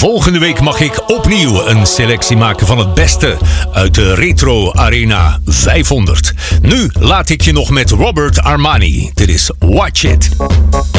Volgende week mag ik opnieuw een selectie maken van het beste uit de Retro Arena 500. Nu laat ik je nog met Robert Armani. Dit is Watch It.